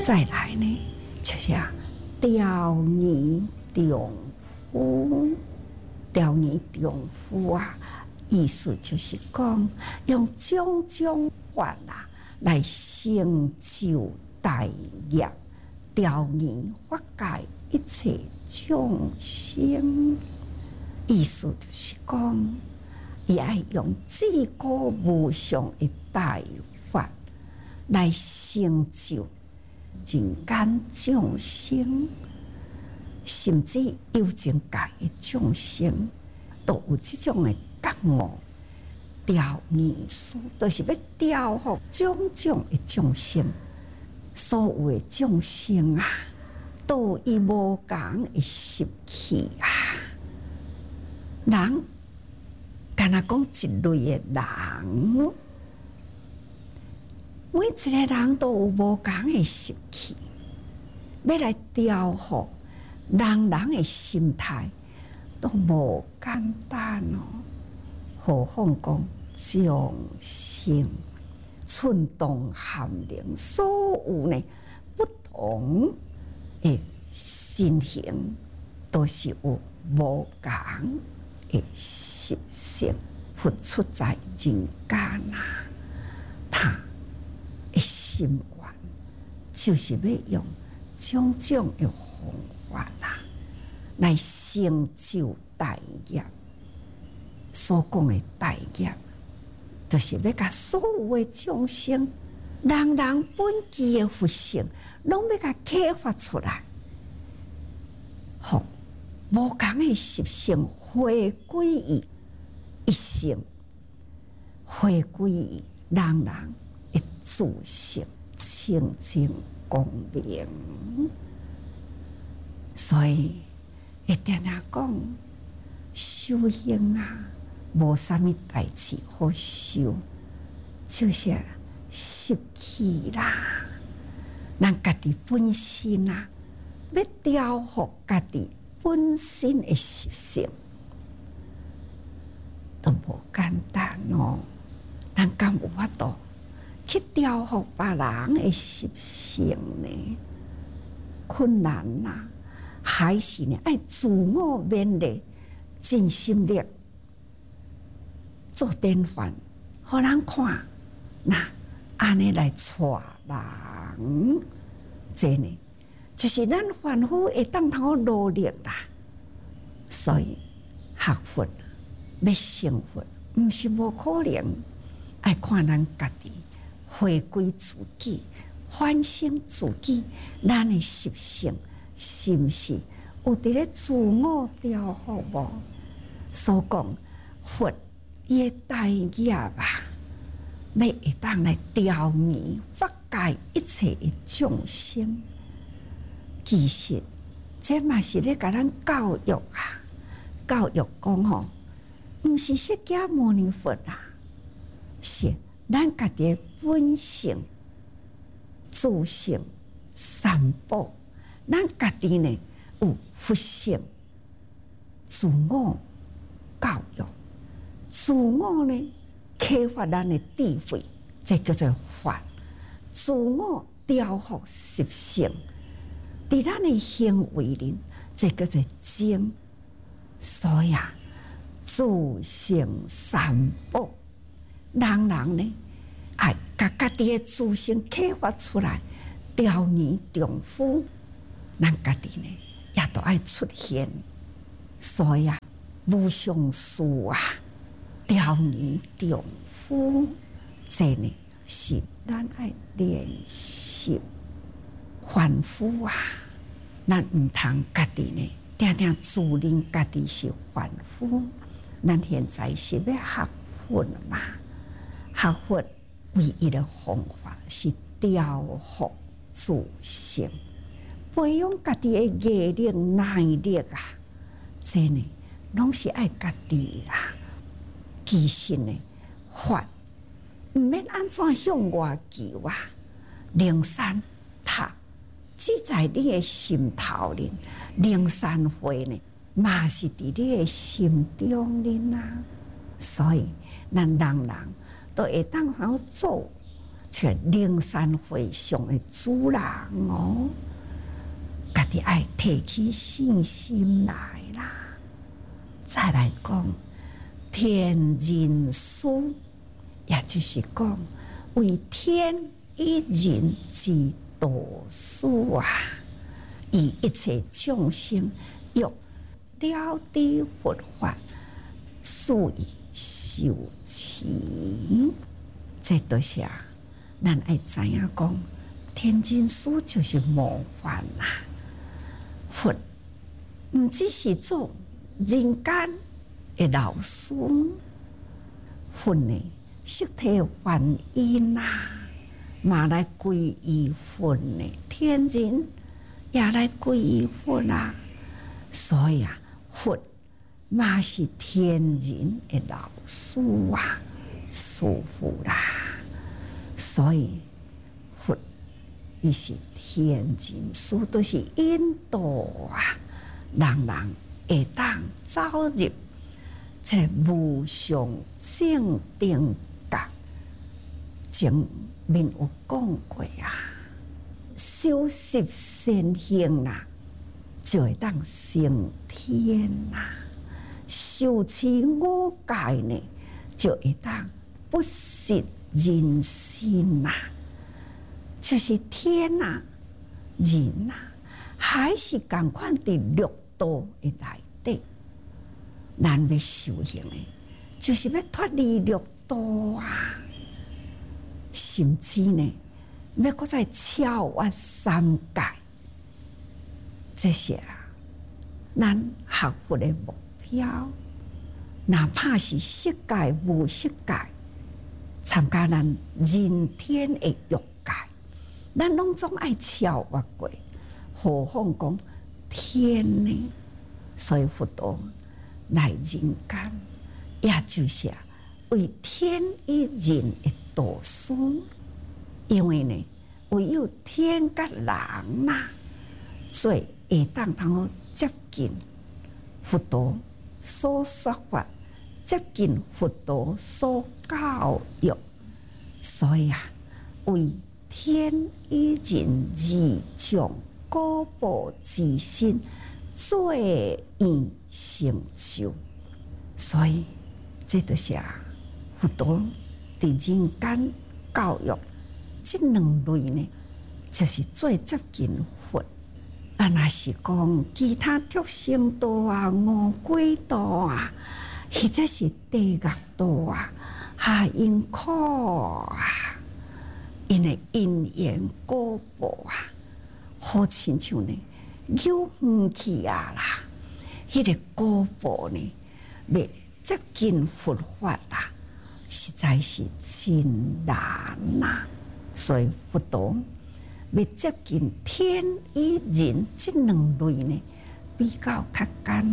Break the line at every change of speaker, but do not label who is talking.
再来呢，就是调耳重夫，调耳重夫啊，意思就是讲用种种法来成就大业，调耳法界一切众生。意思就是讲，伊爱用至高无上的大法来成就人间众生，甚至有情界的众生都有这种的觉悟。调耳师就是要调伏种种的众生，所有的众生啊，都以无共的习气啊。人敢若讲一类的人，每一个人都有无共的习气，要来调伏人的心态，都无简单哦。何况讲众生寸动含灵，所有呢不同的身形，都是有无共的习性，付出在人间啊。他的心愿就是要用种种的方法来成就大业。所讲的大业，就是要甲所有的众生，人人本具的佛性，拢要甲启发出来，互无共的习性回归于一性，回归于人人的自性清净光明。所以一定要讲修行啊，无啥物代志好修，就是习气啦。咱家己本身啊，要调伏家己本身的习性，都无简单哦。咱敢有法度去调伏别人的习性呢？困难啦，还是呢爱自我勉励，尽心力做典范，互人看。那安尼来带人，这呢就是咱凡夫会当头努力啦。所以学佛要成佛，毋是无可能，爱看咱家己回归自己，反省自己，咱的习性是毋是有伫咧自我调伏无？所讲佛伊的大业啊，要会当来调耳法界一切的众生。其实这嘛是咧甲咱教育啊，教育讲吼，毋是释迦牟尼佛啊，是咱家己的本性、自性、三宝，咱家己呢有佛性，自我教育，自我呢启发咱的智慧，这叫做法。自我调伏习性，伫咱的行为里，这叫做精。所以自性三宝，人人呢爱甲家己的自性启发出来，调耳重夫，咱家己呢也都爱出现。所以无上师啊，调耳重夫，这呢是咱爱练习。凡夫啊，咱毋通家己呢定定自认家己是凡夫。咱现在是要学佛嘛，学佛唯一的方法是调伏自性，培养家己的毅力耐力啊，这呢拢是爱家己啦。其实呢，法毋免安怎向外求啊，灵山塔只在你的心头里，灵山会呢嘛是伫你的心中里啊。所以咱人人都会当好做这个灵山会上的主人哦，家己爱提起信心来啦。再来讲天人师，也就是讲为天以人之导师啊，以一切众生欲了知佛法，遂以受持。这都是咱爱知影讲，天人师就是模范啦。佛唔只是做人间的老师，佛呢色体梵音啦，嘛来归依佛呢，天人也来归依佛啦。所以佛嘛是天人的老师啊，师父啦。所以佛伊是天人师，都是引导人会当走入这无上正定觉。前面有讲过修习善行啦，就会当升天啦；修持五戒呢，就会当不食人心呐。就是天人还是同款伫六道的内底，咱要修行的，就是要脱离六道甚至呢，要搁再超越三界。这些咱学佛的目标，哪怕是色界、无色界，参加咱人天的欲界，咱拢总爱超越过。何况讲天呢？所以佛陀来人间，也就是为天与人的导师。因为呢，唯有天甲人最会当通好接近佛陀所说法，接近佛陀所教育。所以为天与人二种果报之心，最易成就。所以这就是佛陀伫人间教育这两类呢，就是最接近佛。若是讲其他畜生道五鬼道或者是地狱道因苦因的因缘果报好亲像呢扭远去啦，迄个果报呢，要接近佛法实在是真难所以佛陀要接近天与人这两类呢，比较较简